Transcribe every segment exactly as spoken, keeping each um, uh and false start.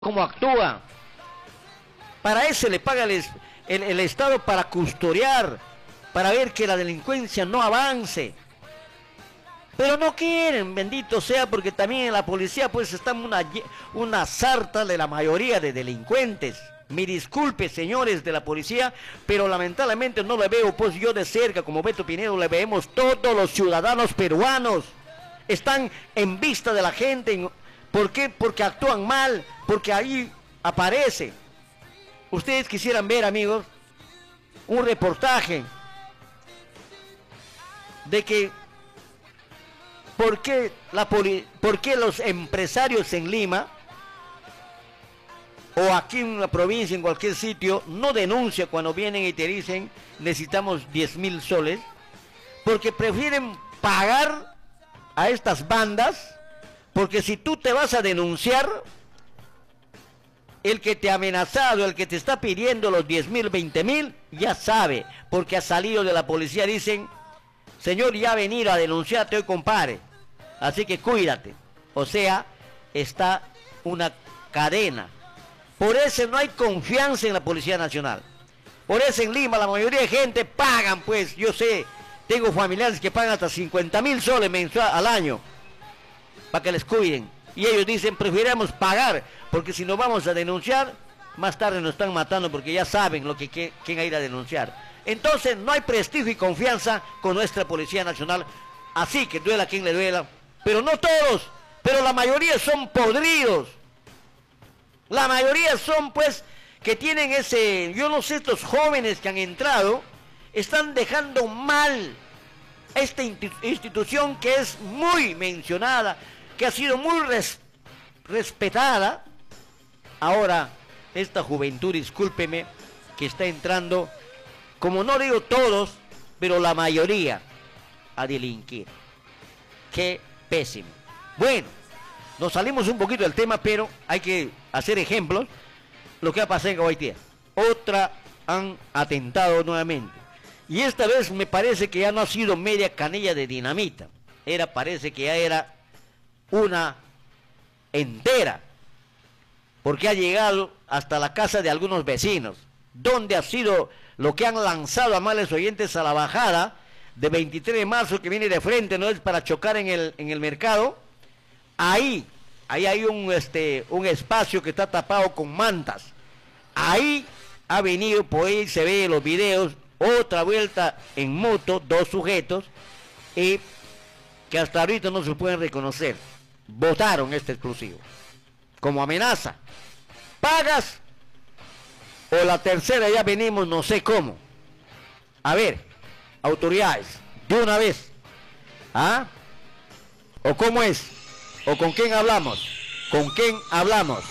cómo actúa. Para eso le paga el, el, el Estado, para custodiar, para ver que la delincuencia no avance. Pero no quieren, bendito sea, porque también en la policía pues está una, una sarta de la mayoría de delincuentes. Me disculpe, señores de la policía, pero lamentablemente no le veo pues yo de cerca, como Beto Pinedo, le vemos todos los ciudadanos peruanos. Están en vista de la gente. ¿Por qué? Porque actúan mal, porque ahí aparece. Ustedes quisieran ver, amigos, un reportaje de que ¿por qué, la poli por qué los empresarios en Lima o aquí en la provincia, en cualquier sitio, no denuncian cuando vienen y te dicen necesitamos diez mil soles? Porque prefieren pagar a estas bandas, porque si tú te vas a denunciar, el que te ha amenazado, el que te está pidiendo los diez mil, veinte mil, ya sabe, porque ha salido de la policía, dicen, señor, ya ha venido a denunciarte hoy, compadre, así que cuídate. O sea, está una cadena. Por eso no hay confianza en la Policía Nacional. Por eso en Lima la mayoría de gente pagan, pues, yo sé, tengo familiares que pagan hasta cincuenta mil soles mensual al año para que les cuiden. Y ellos dicen, preferimos pagar, porque si nos vamos a denunciar, más tarde nos están matando, porque ya saben lo que, que quién ha ido a denunciar. Entonces no hay prestigio y confianza con nuestra Policía Nacional, así que duela a quien le duela, pero no todos, pero la mayoría son podridos. La mayoría son pues que tienen ese, yo no sé, estos jóvenes que han entrado, están dejando mal esta institución que es muy mencionada, que ha sido muy res, respetada. Ahora, esta juventud, discúlpeme, que está entrando, como no digo todos, pero la mayoría, a delinquir. Qué pésimo. Bueno, nos salimos un poquito del tema, pero hay que hacer ejemplos. Lo que ha pasado en Cahuaytía. Otra han atentado nuevamente. Y esta vez me parece que ya no ha sido media canilla de dinamita. Era, parece que ya era una entera. Porque ha llegado hasta la casa de algunos vecinos. Donde ha sido lo que han lanzado a males oyentes a la bajada de veintitrés de marzo, que viene de frente, no es para chocar en el, en el mercado. Ahí, ahí hay un, este, un espacio que está tapado con mantas. Ahí ha venido, por ahí se ve en los videos, otra vuelta en moto, dos sujetos, y que hasta ahorita no se pueden reconocer. Botaron este explosivo como amenaza. ¿Pagas? O la tercera ya venimos, no sé cómo. A ver, autoridades, de una vez. ¿Ah? ¿O cómo es? ¿O con quién hablamos? ¿Con quién hablamos?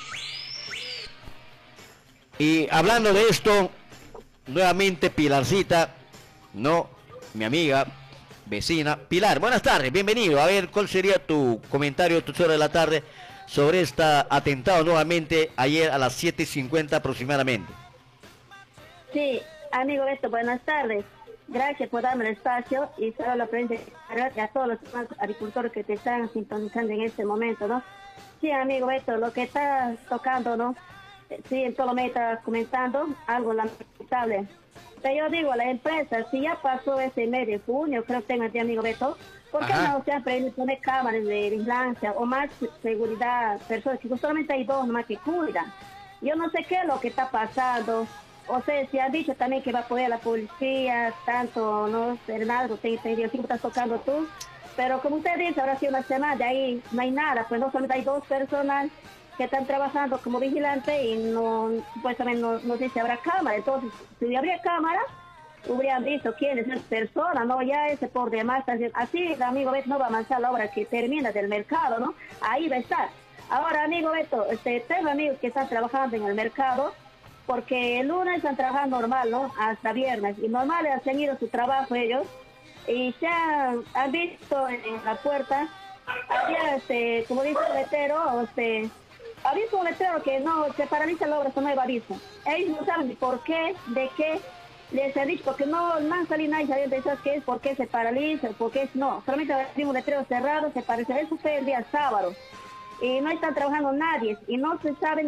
Y hablando de esto, nuevamente Pilarcita, no, mi amiga, vecina, Pilar, buenas tardes, bienvenido. A ver, ¿cuál sería tu comentario, tu hora de la tarde, sobre este atentado nuevamente ayer a las siete y cincuenta aproximadamente? Sí, amigo Beto, buenas tardes. Gracias por darme el espacio y saludo a la prensa y a todos los demás agricultores que te están sintonizando en este momento, ¿no? Sí, amigo Beto, lo que estás tocando, ¿no? Sí, en todo lo me estás comentando, algo lamentable. Pero yo digo, a la empresa, si ya pasó ese mes de junio, creo que tengo aquí, amigo Beto, ¿por qué Ajá. no se han podido poner cámaras de vigilancia o más seguridad? Personas que solamente hay dos nomás que cuidan. Yo no sé qué es lo que está pasando. O sea, se ha dicho también que va a poder la policía, tanto, no sé, Bernardo, te, te, te, estás tocando tú. Pero como usted dice, ahora sí una semana, de ahí no hay nada, pues no solamente hay dos personas que están trabajando como vigilantes y no, supuestamente no, no sé si habrá cámara. Entonces, si habría cámara, hubieran visto quién es esa persona, ¿no? Ya ese por demás, así el amigo Beto no va a avanzar la obra que termina del mercado, ¿no? Ahí va a estar. Ahora, amigo Beto, este, tengo amigos que están trabajando en el mercado, porque el lunes están trabajando normal, ¿no? Hasta viernes. Y normal han seguido su trabajo ellos. Y se han, han visto en, en la puerta, había, este, como dice el letrero, este, ha visto un letrero que no, se paraliza la obra, eso no hay aviso. Ellos no saben por qué, de qué, les he dicho, porque no, no han salido nadie sabiendo de qué es, por qué se paraliza, por qué es, no. Solamente ha un letrero cerrado, se parece, eso fue el día sábado. y no está trabajando nadie y no se sabe